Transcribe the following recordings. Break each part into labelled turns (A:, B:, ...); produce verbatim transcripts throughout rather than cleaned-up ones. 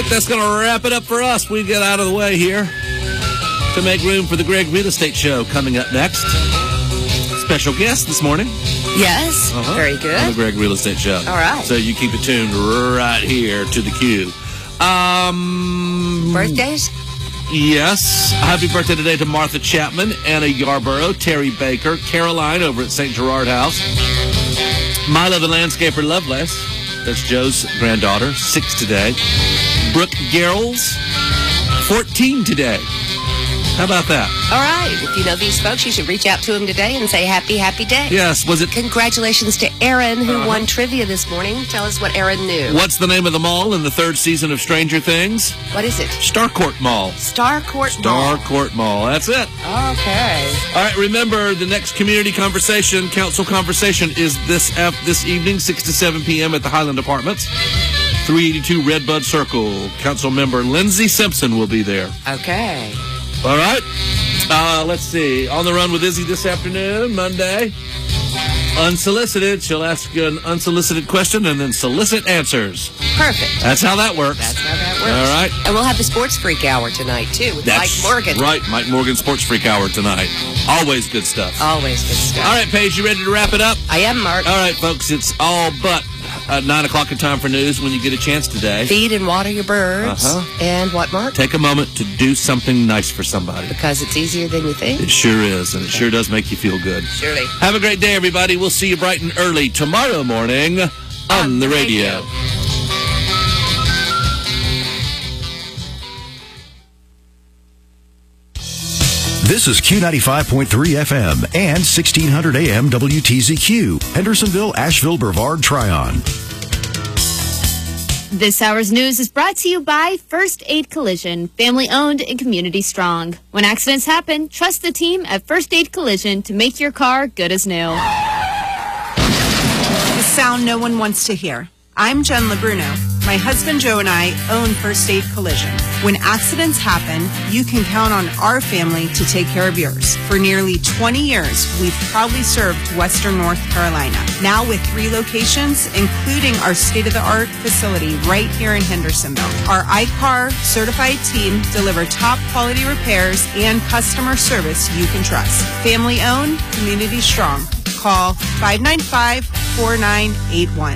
A: right, that's going to wrap it up for us. We get out of the way here to make room for the Greg Real Estate Show coming up next. Special guest this morning.
B: Yes, uh-huh. Very good.
A: On the Greg Real Estate Show.
B: All right.
A: So you keep it tuned right here to the queue. Um,
B: Birthdays?
A: Yes. Happy birthday today to Martha Chapman, Anna Yarborough, Terry Baker, Caroline over at Saint Gerard House, Milo the Landscaper Lovelace, that's Joe's granddaughter, six today, Brooke Garrels, fourteen today. How about that?
B: All right. If you know these folks, you should reach out to them today and say happy, happy day.
A: Yes. Was it?
B: Congratulations to Aaron, who
A: uh-huh.
B: won trivia this morning. Tell us what Aaron knew.
A: What's the name of the mall in the third season of Stranger Things?
B: What is it?
A: Starcourt Mall.
B: Starcourt Mall.
A: Starcourt Mall. That's it.
B: Okay.
A: All right. Remember, the next community conversation, council conversation, is this uh, this evening, six to seven p.m. at the Highland Apartments, three eighty-two Redbud Circle. Council member Lindsay Simpson will be there.
B: Okay.
A: All right. Uh, let's see. On the Run with Izzy this afternoon, Monday. Unsolicited. She'll ask you an unsolicited question and then solicit answers.
B: Perfect.
A: That's how that works.
B: That's how that works.
A: All right.
B: And we'll have the Sports Freak Hour tonight, too, with
A: That's
B: Mike Morgan.
A: Right. Mike Morgan Sports Freak Hour tonight. Always good stuff.
B: Always good stuff.
A: All right, Paige, you ready to wrap it up?
B: I am, Mark.
A: All right, folks. It's all but uh, nine o'clock in time for news when you get a chance today.
B: Feed and water your birds.
A: Uh-huh.
B: And what, Mark?
A: Take a moment to do something nice for somebody.
B: Because it's easier than you think.
A: It sure is, and it sure does make you feel good.
B: Surely.
A: Have a great day, everybody. We'll see you bright and early tomorrow morning on, on the radio. radio.
C: This is Q ninety-five point three F M and sixteen hundred A M W T Z Q, Hendersonville, Asheville, Brevard, Tryon.
D: This hour's news is brought to you by First Aid Collision, family owned and community strong. When accidents happen, trust the team at First Aid Collision to make your car good as new.
E: The sound no one wants to hear. I'm Jen LeBruno. My husband Joe and I own First Aid Collision. When accidents happen, you can count on our family to take care of yours. For nearly twenty years, we've proudly served Western North Carolina. Now with three locations, including our state-of-the-art facility right here in Hendersonville. Our I C A R certified team deliver top quality repairs and customer service you can trust. Family owned, community strong. Call five nine five, four nine eight one.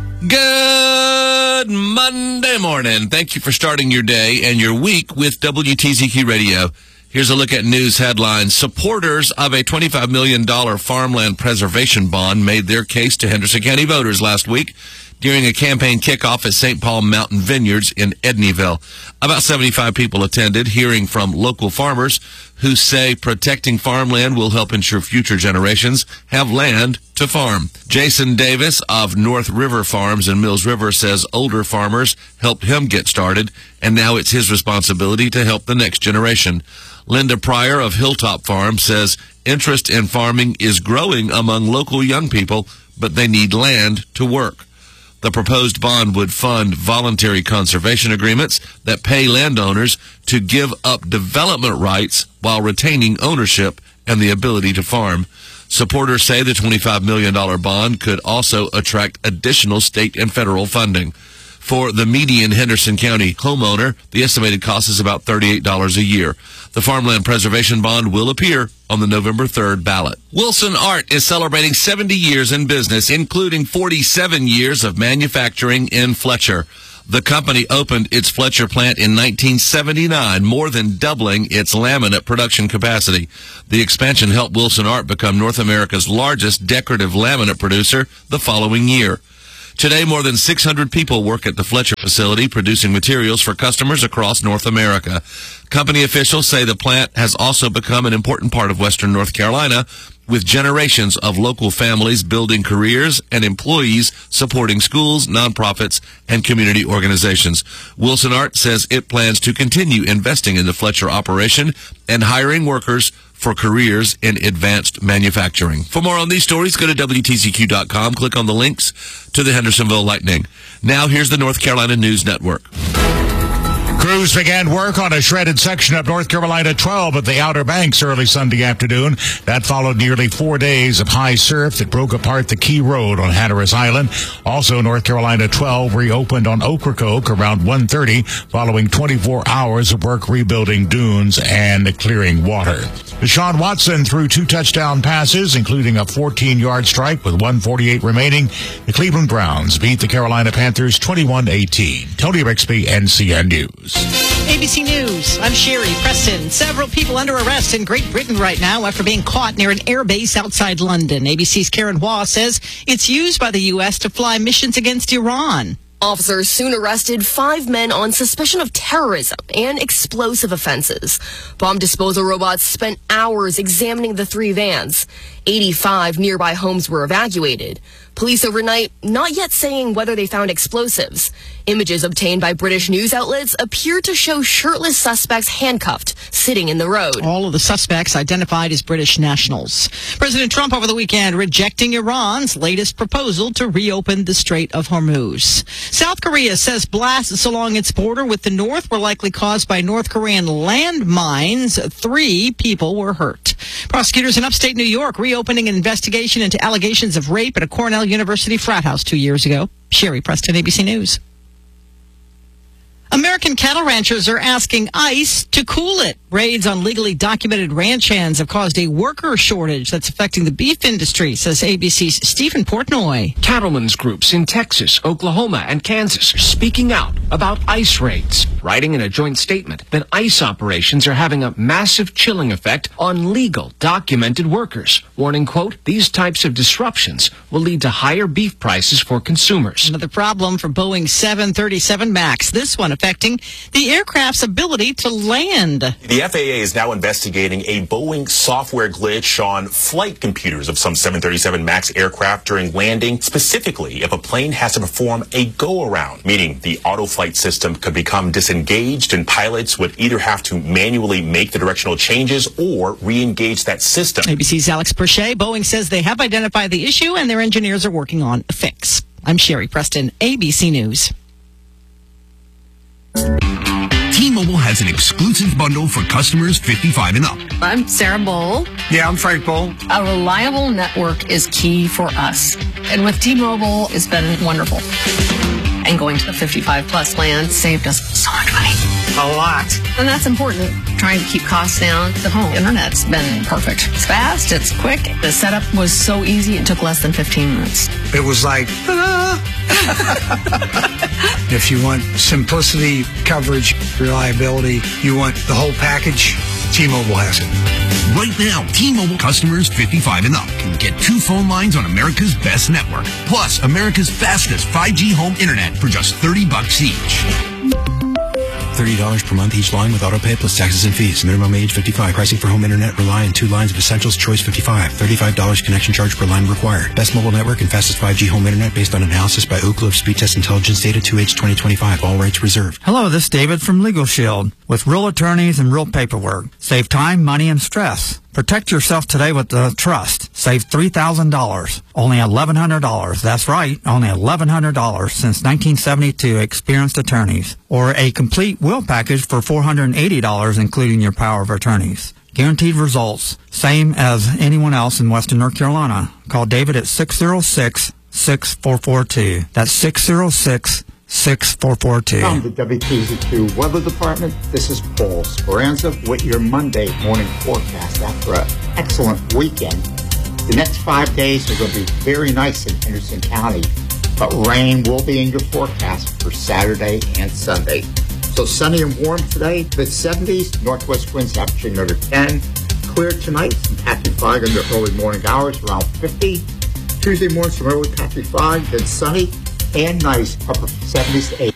A: Good Monday morning. Thank you for starting your day and your week with W T Z Q Radio. Here's a look at news headlines. Supporters of a twenty-five million dollars farmland preservation bond made their case to Henderson County voters last week during a campaign kickoff at Saint Paul Mountain Vineyards in Edneyville. About seventy-five people attended, hearing from local farmers who say protecting farmland will help ensure future generations have land to farm. Jason Davis of North River Farms in Mills River says older farmers helped him get started, and now it's his responsibility to help the next generation. Linda Pryor of Hilltop Farm says interest in farming is growing among local young people, but they need land to work. The proposed bond would fund voluntary conservation agreements that pay landowners to give up development rights while retaining ownership and the ability to farm. Supporters say the twenty-five million dollars bond could also attract additional state and federal funding. For the median Henderson County homeowner, the estimated cost is about thirty-eight dollars a year. The Farmland Preservation Bond will appear on the November third ballot. Wilson Art is celebrating seventy years in business, including forty-seven years of manufacturing in Fletcher. The company opened its Fletcher plant in nineteen seventy-nine, more than doubling its laminate production capacity. The expansion helped Wilson Art become North America's largest decorative laminate producer the following year. Today, more than six hundred people work at the Fletcher facility producing materials for customers across North America. Company officials say the plant has also become an important part of Western North Carolina, with generations of local families building careers and employees supporting schools, nonprofits, and community organizations. Wilson Art says it plans to continue investing in the Fletcher operation and hiring workers for careers in advanced manufacturing. For more on these stories, go to W T Z Q dot com. Click on the links to the Hendersonville Lightning. Now, here's the North Carolina News Network.
F: Crews began work on a shredded section of North Carolina twelve at the Outer Banks early Sunday afternoon. That followed nearly four days of high surf that broke apart the Key Road on Hatteras Island. Also, North Carolina twelve reopened on Ocracoke around one thirty following twenty-four hours of work rebuilding dunes and clearing water. Deshaun Watson threw two touchdown passes, including a fourteen-yard strike with one forty-eight remaining. The Cleveland Browns beat the Carolina Panthers twenty-one eighteen. Tony Rixby, N C N News.
G: A B C News, I'm Sherry Preston. Several people under arrest in Great Britain right now after being caught near an airbase outside London. A B C's Karen Waugh says it's used by the U S to fly missions against Iran.
H: Officers soon arrested five men on suspicion of terrorism and explosive offenses. Bomb disposal robots spent hours examining the three vans. eighty-five nearby homes were evacuated. Police overnight not yet saying whether they found explosives. Images obtained by British news outlets appear to show shirtless suspects handcuffed, sitting in the road.
G: All of the suspects identified as British nationals. President Trump over the weekend rejecting Iran's latest proposal to reopen the Strait of Hormuz. South Korea says blasts along its border with the North were likely caused by North Korean landmines. Three people were hurt. Prosecutors in upstate New York reopening an investigation into allegations of rape at a Cornell University frat house two years ago. Sherry Preston, A B C News. American cattle ranchers are asking ICE to cool it. Raids on legally documented ranch hands have caused a worker shortage that's affecting the beef industry, says A B C's Stephen Portnoy.
I: Cattlemen's groups in Texas, Oklahoma, and Kansas are speaking out about ICE raids, writing in a joint statement that ICE operations are having a massive chilling effect on legal, documented workers, warning, quote, these types of disruptions will lead to higher beef prices for consumers.
G: Another problem for Boeing seven thirty-seven MAX, this one affecting the aircraft's ability to land.
J: The F A A is now investigating a Boeing software glitch on flight computers of some seven thirty-seven MAX aircraft during landing, specifically if a plane has to perform a go-around, meaning the auto-flight system could become disengaged and pilots would either have to manually make the directional changes or re-engage that system.
G: A B C's Alex Perche. Boeing says they have identified the issue and their engineers are working on a fix. I'm Sherry Preston, A B C News.
K: T-Mobile has an exclusive bundle for customers fifty-five and up.
B: I'm Sarah Bowl.
L: Yeah, I'm Frank Bowl.
B: A reliable network is key for us. And with T-Mobile, it's been wonderful. And going to the fifty-five plus plan saved us so much money.
L: A lot.
B: And that's important. Trying to keep costs down. The home internet's been perfect. It's fast, it's quick. The setup was so easy, it took less than fifteen minutes.
L: It was like, ta-da! If you want simplicity, coverage, reliability, you want the whole package, T-Mobile has it.
K: Right now, T-Mobile customers fifty-five and up can get two phone lines on America's best network, plus America's fastest five G home internet for just thirty bucks each.
M: thirty dollars per month each line with autopay plus taxes and fees. Minimum age fifty-five. Pricing for home internet rely on two lines of Essentials Choice fifty-five. thirty-five dollars connection charge per line required. Best mobile network and fastest five G home internet based on analysis by Ookla of Speed Test Intelligence Data two H twenty twenty-five. All rights reserved.
N: Hello, this is David from Legal Shield. With real attorneys and real paperwork. Save time, money, and stress. Protect yourself today with the trust. Save three thousand dollars. Only eleven hundred dollars. That's right, only eleven hundred dollars since nineteen seventy-two experienced attorneys. Or a complete will package for four hundred eighty dollars including your power of attorneys. Guaranteed results. Same as anyone else in Western North Carolina. Call David at six oh six, six four four two. That's six oh six, six four four two.
O: From the W T Z Q Weather Department, this is Paul Speranza with your Monday morning forecast after an excellent weekend. The next five days are going to be very nice in Henderson County, but rain will be in your forecast for Saturday and Sunday. So sunny and warm today, mid seventies, northwest winds averaging under ten. Clear tonight, some patchy fog in the early morning hours, around fifty. Tuesday morning, some early patchy fog, then sunny and nice, upper seventies to eighties.